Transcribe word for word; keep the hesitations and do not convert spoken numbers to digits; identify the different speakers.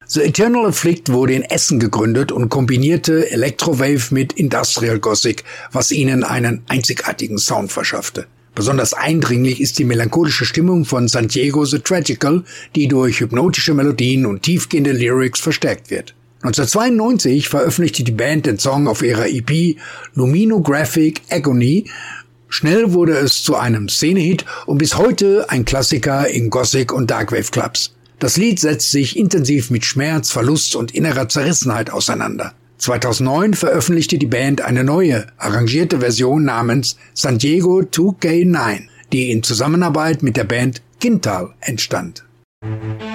Speaker 1: The Eternal Afflict wurde in Essen gegründet und kombinierte Electrowave mit Industrial Gothic, was ihnen einen einzigartigen Sound verschaffte. Besonders eindringlich ist die melancholische Stimmung von Santiago the Tragical, die durch hypnotische Melodien und tiefgehende Lyrics verstärkt wird. neunzehnhundertzweiundneunzig veröffentlichte die Band den Song auf ihrer E P Luminographic Agony. Schnell wurde es zu einem Szenehit und bis heute ein Klassiker in Gothic- und Darkwave Clubs. Das Lied setzt sich intensiv mit Schmerz, Verlust und innerer Zerrissenheit auseinander. zweitausendneun veröffentlichte die Band eine neue, arrangierte Version namens San Diego zwei K neun, die in Zusammenarbeit mit der Band Quintal entstand.